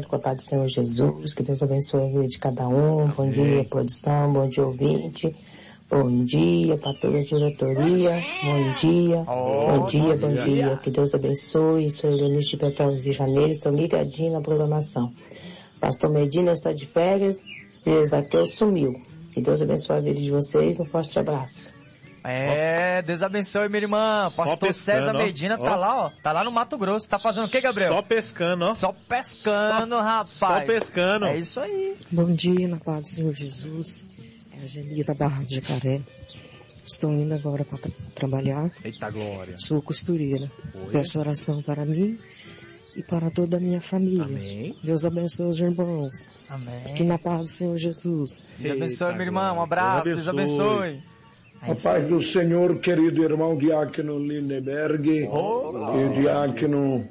com a paz do Senhor Jesus, que Deus abençoe a vida de cada um. Bom dia, produção, bom dia, ouvinte. Bom dia para toda a diretoria, bom dia, bom dia, que Deus abençoe. Sou Helenice de Petrópolis de Janeiro, estou ligadinho na programação. Pastor Medina está de férias e Ezaquiel sumiu. Que Deus abençoe a vida de vocês, um forte abraço. Deus abençoe, minha irmã. Pastor César Medina tá lá, ó. Tá lá no Mato Grosso. Tá fazendo o que, Gabriel? Só pescando, ó. Só pescando, rapaz. Só pescando. É isso aí. Bom dia, na paz do Senhor Jesus. É a Geli da Barra de Jacaré. Estou indo agora para trabalhar. Eita glória. Sou costureira. Peço oração para mim e para toda a minha família. Amém. Deus abençoe os irmãos. Amém. Aqui na paz do Senhor Jesus. Deus abençoe, minha irmã. Um abraço. Deus abençoe. A paz do Senhor, querido irmão Diácono Lindeberg e Diácono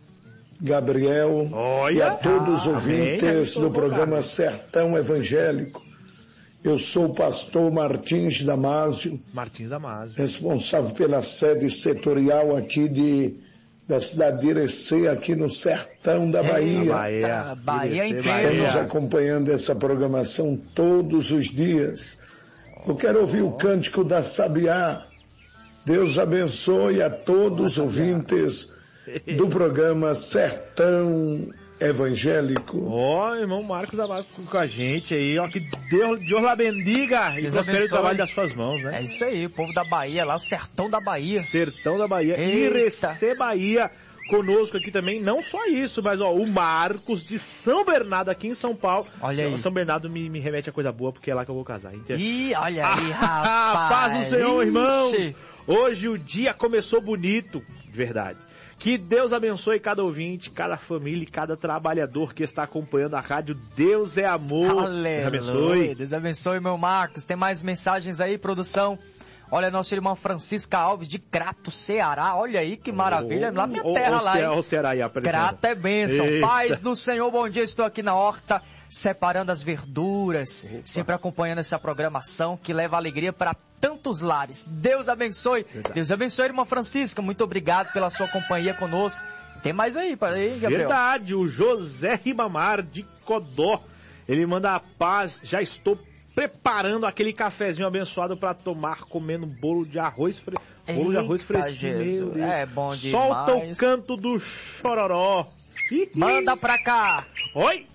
Gabriel e a todos os ouvintes do programa Sertão Evangélico. Eu sou o pastor Martins Damásio, responsável pela sede setorial aqui da cidade de Irecê, aqui no sertão da Bahia. Bahia em peso. Estamos acompanhando essa programação todos os dias. Eu quero ouvir o cântico da Sabiá. Deus abençoe a todos os ouvintes do programa Sertão Evangélico. Irmão Marcos Amado com a gente aí, ó, que Deus lá bendiga e prospere o trabalho das suas mãos, né? É isso aí, o povo da Bahia lá, o sertão da Bahia. Sertão da Bahia, Irecê, Bahia, conosco aqui também, não só isso, mas ó, o Marcos de São Bernardo aqui em São Paulo. Olha aí. São Bernardo me remete a coisa boa, porque é lá que eu vou casar. Ih, olha aí, rapaz. Paz do Senhor, irmãos. Hoje o dia começou bonito, de verdade. Que Deus abençoe cada ouvinte, cada família e cada trabalhador que está acompanhando a rádio. Deus é amor. Aleluia. Deus abençoe. Deus abençoe, meu Marcos. Tem mais mensagens aí, produção? Olha, nossa irmã Francisca Alves de Crato, Ceará. Olha aí que maravilha. Lá minha terra lá, hein? O Ceará aí aparecendo. Crato é bênção. Eita. Paz do Senhor, bom dia. Estou aqui na horta, separando as verduras. Opa. Sempre acompanhando essa programação que leva alegria para tantos lares. Deus abençoe. Verdade. Deus abençoe, irmã Francisca. Muito obrigado pela sua companhia conosco. Tem mais aí, Gabriel? Verdade. O José Ribamar de Codó. Ele manda a paz. Já estou preparando aquele cafezinho abençoado para tomar, comendo bolo de arroz bolo de arroz fresquinho. É bom demais. Solta o canto do chororó. Manda pra cá. Oi.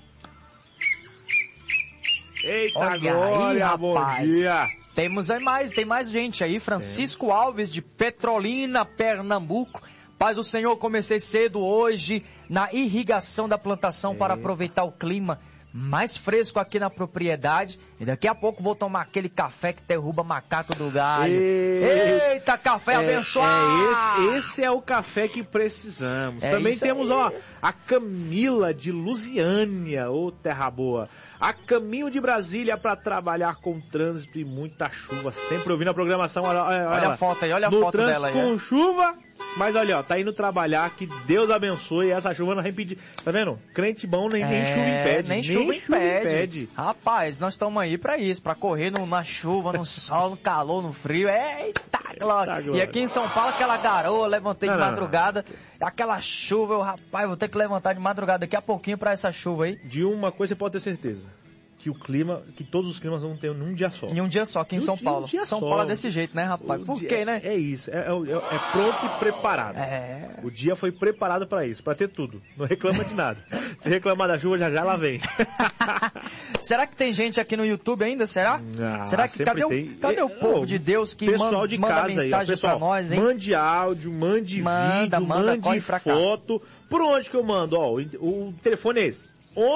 Eita, olha glória, aí, bom rapaz. dia. Tem mais gente aí. Francisco Alves de Petrolina, Pernambuco. Paz do Senhor, comecei cedo hoje na irrigação da plantação para aproveitar o clima mais fresco aqui na propriedade, e daqui a pouco vou tomar aquele café que derruba macaco do galho. Eita, café abençoado! Esse é o café que precisamos. Também temos, a Camila de Lusiânia, terra boa. A caminho de Brasília para trabalhar com trânsito e muita chuva, sempre ouvindo a programação. Olha a foto aí, olha a foto dela aí. Com chuva, mas olha, tá indo trabalhar, que Deus abençoe, essa chuva não vai impedir. Tá vendo? Crente bom nem chuva impede. Nem chuva impede. Rapaz, nós estamos aí pra isso, pra correr na chuva, no sol, no calor, no frio. Eita, glória. E aqui em São Paulo, aquela garoa, levantei de madrugada, aquela chuva, vou ter que levantar de madrugada daqui a pouquinho pra essa chuva aí. De uma coisa você pode ter certeza. Que todos os climas vão ter num dia só. Em um dia só, aqui em São Paulo. São Paulo é desse jeito, né, rapaz? Por quê, né? É isso, é pronto e preparado. O dia foi preparado pra isso, pra ter tudo. Não reclama de nada. Se reclamar da chuva, já ela vem. Será que tem gente aqui no YouTube ainda, será? Será que cadê o povo de Deus que manda mensagem pra nós, hein? Mande áudio, mande vídeo, mande foto. Por onde que eu mando? O telefone é esse.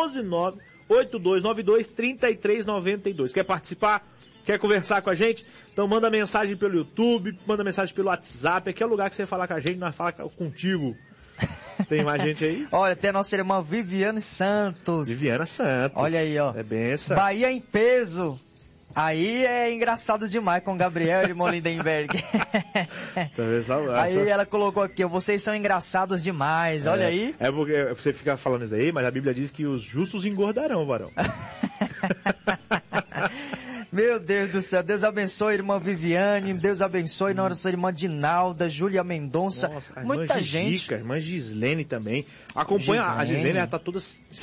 11982923392. Quer participar? Quer conversar com a gente? Então manda mensagem pelo YouTube, manda mensagem pelo WhatsApp. Aqui é o lugar que você falar com a gente, nós falamos contigo. Tem mais gente aí? Olha, tem a nossa irmã Viviane Santos. Viviana Santos. Olha aí, ó. É benção. Bahia em peso. Aí é engraçado demais com o Gabriel e o Lindenberg. Aí ela colocou aqui, vocês são engraçados demais, olha aí. É porque você fica falando isso aí, mas a Bíblia diz que os justos engordarão, varão. Meu Deus do céu, Deus abençoe a irmã Viviane, Deus abençoe nossa irmã Dinalda, Júlia Mendonça, muita gente. A irmã Gislene também. Acompanha, a Gislene, ela tá toda